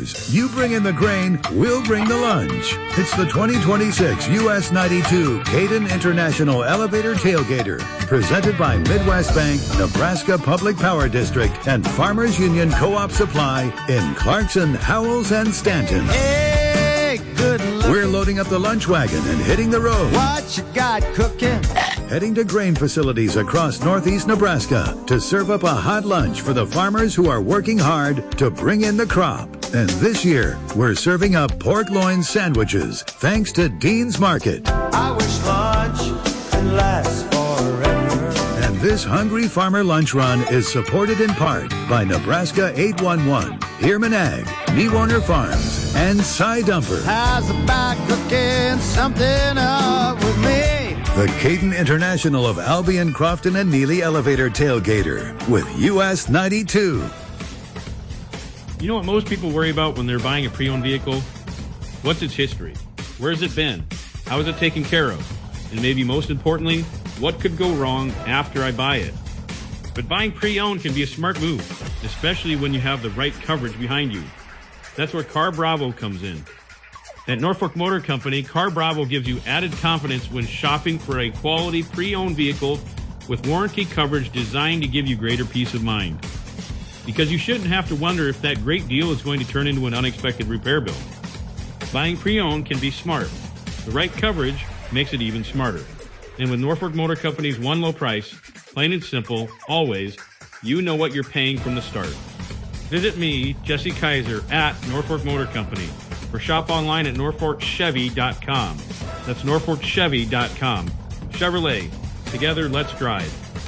farmers. You bring in the grain, we'll bring the lunch. It's the 2026 US 92 Caden International Elevator Tailgater, presented by Midwest Bank, Nebraska Public Power District, and Farmers Union Co-op Supply in Clarkson, Howells, and Stanton. Hey, good luck. We're loading up the lunch wagon and hitting the road. What you got cooking? Heading to grain facilities across northeast Nebraska to serve up a hot lunch for the farmers who are working hard to bring in the crop. And this year, we're serving up pork loin sandwiches thanks to Dean's Market. I wish lunch could last forever. And this Hungry Farmer Lunch Run is supported in part by Nebraska 811, Heerman Ag, Newarner Farms, and Cy Dumper. How's about cooking something up with me? The Caden International of Albion, Crofton, and Neely Elevator Tailgater with US 92. You know what most people worry about when they're buying a pre-owned vehicle? What's its history? Where has it been? How is it taken care of? And maybe most importantly, what could go wrong after I buy it? But buying pre-owned can be a smart move, especially when you have the right coverage behind you. That's where Car Bravo comes in. At Norfolk Motor Company, Car Bravo gives you added confidence when shopping for a quality pre-owned vehicle with warranty coverage designed to give you greater peace of mind. Because you shouldn't have to wonder if that great deal is going to turn into an unexpected repair bill. Buying pre-owned can be smart. The right coverage makes it even smarter. And with Norfolk Motor Company's one low price, plain and simple, always, you know what you're paying from the start. Visit me, Jesse Kaiser, at Norfolk Motor Company, or shop online at NorfolkChevy.com. That's NorfolkChevy.com. Chevrolet. Together, let's drive.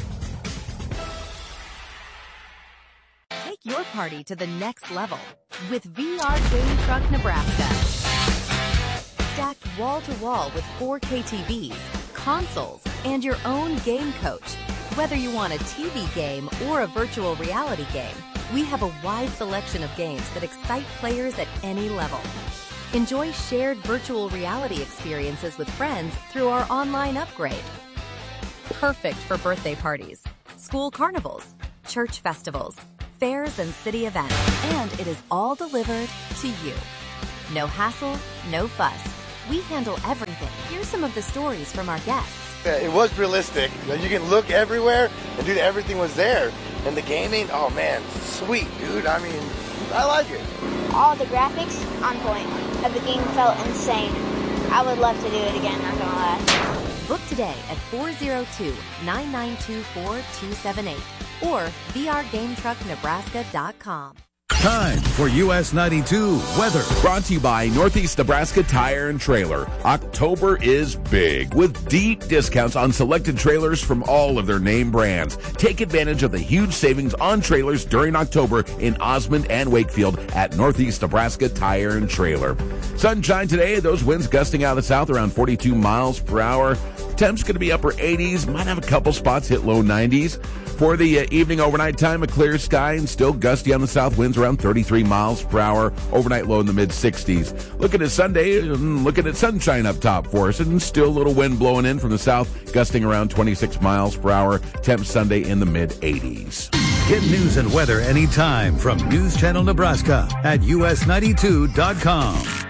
Take your party to the next level with VR Game Truck Nebraska. Stacked wall to wall with 4K TVs, consoles, and your own game coach. Whether you want a TV game or a virtual reality game, we have a wide selection of games that excite players at any level. Enjoy shared virtual reality experiences with friends through our online upgrade. Perfect for birthday parties, school carnivals, church festivals, fairs, and city events. And it is all delivered to you. No hassle, no fuss. We handle everything. Here's some of the stories from our guests. It was realistic. You can look everywhere, and dude, everything was there. And the gaming, oh man, sweet, dude. I mean, I like it. All the graphics on point. The game felt insane. I would love to do it again, not gonna lie. Book today at 402-9924-278 or VRGameTruckNebraska.com. Time for US 92 weather. Brought to you by Northeast Nebraska Tire and Trailer. October is big with deep discounts on selected trailers from all of their name brands. Take advantage of the huge savings on trailers during October in Osmond and Wakefield at Northeast Nebraska Tire and Trailer. Sunshine today, those winds gusting out of the south around 42 miles per hour. Temps going to be upper 80s, might have a couple spots hit low 90s. For the evening overnight time, a clear sky and still gusty on the south, winds around 33 miles per hour, overnight low in the mid-60s. Looking at Sunday, looking at sunshine up top for us, and still a little wind blowing in from the south, gusting around 26 miles per hour, temps Sunday in the mid-80s. Get news and weather anytime from News Channel Nebraska at US92.com.